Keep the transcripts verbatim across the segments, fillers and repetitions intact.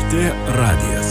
T radijas.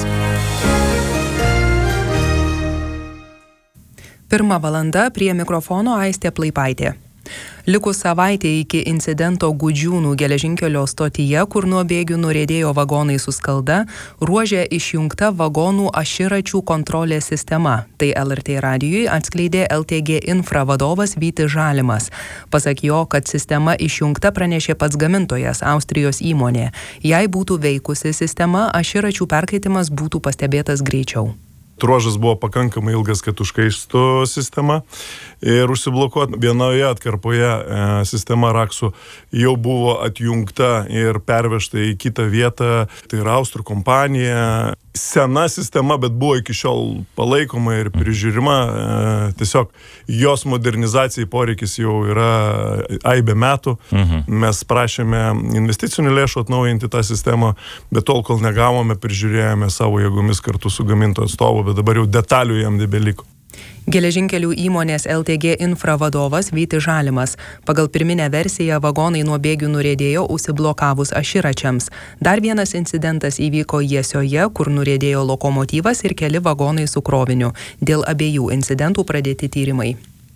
Pirma valanda, prie mikrofono Aistė Plaipaitė. Likus savaitė iki incidento Gudžiūnų geležinkelio stotyje, kur nuo bėgių nuriedėjo vagonai su skalda, ruože išjungta vagonų aširačių kontrolės sistema. Tai L R T radijui atskleidė L T G Infra vadovas Vytis Žalimas. Pasak jo, kad sistema išjungta, pranešė pats gamintojas, Austrijos įmonė. Jei būtų veikusi sistema, aširačių perkaitimas būtų pastebėtas greičiau. Ruožas buvo pakankamai ilgas, kad užkaistų sistema ir užsiblokuoti. Vienoje atkarpoje e, sistema raksų jau buvo atjungta ir pervežta į kitą vietą. Tai yra austrų kompanija. Sena sistema, bet buvo iki šiol palaikoma ir prižiūrima. E, tiesiog jos modernizacijai poreikis jau yra aibė metų. Mhm. Mes prašėme investicinių lėšų atnaujinti tą sistemą, bet tol, kol negavome, prižiūrėjome savo jėgomis kartu su gamintojo atstovu, bet dabar jau detalių jam nebeliko. Geležinkelių įmonės L T G Infra vadovas Vytis Žalimas. Pagal pirminę versiją vagonai nuo bėgių nuriedėjo užsiblokavus aširačiams. Dar vienas incidentas įvyko Jesioje, kur nuriedėjo lokomotyvas ir keli vagonai su kroviniu. Dėl abiejų incidentų pradėti tyrimai.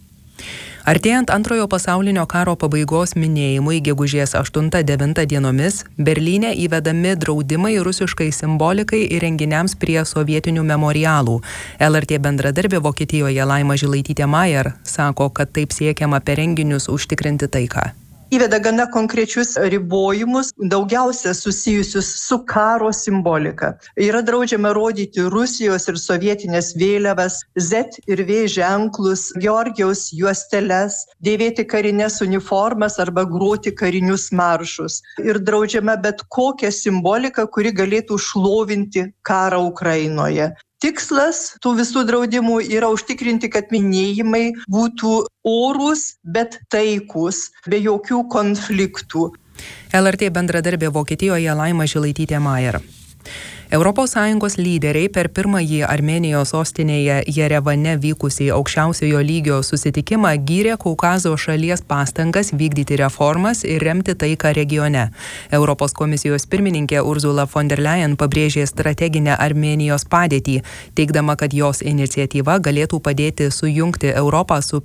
Artėjant antrojo pasaulinio karo pabaigos minėjimui gegužės aštuntą-devintą dienomis, Berlyne įvedami draudimai rusiškai simbolikai ir renginiams prie sovietinių memorialų. L R T bendradarbė Vokietijoje Laima Žilaitytė-Majer sako, kad taip siekiama per renginius užtikrinti taiką. Įveda gana konkrečius ribojimus, daugiausia susijusius su karo simbolika. Yra draudžiama rodyti Rusijos ir sovietinės vėliavas, Z ir V ženklus, Georgijaus juosteles, dėvėti karinės uniformas arba groti karinius maršus. Ir draudžiama bet kokią simboliką, kuri galėtų šlovinti karą Ukrainoje. Tikslas tų visų draudimų yra užtikrinti, kad minėjimai būtų orūs, bet taikūs, be jokių konfliktų. L R T bendradarbė Vokietijoje Laima Žilaitytė-Majer. Europos Sąjungos lyderiai per pirmąjį Armėnijos sostinėje Jerevane vykusį aukščiausiojo lygio susitikimą gyrė Kaukazo šalies pastangas vykdyti reformas ir remti taiką regione. Europos komisijos pirmininkė Ursula von der Leyen pabrėžė strateginę Armėnijos padėtį, teigdama, kad jos iniciatyva galėtų padėti sujungti Europą su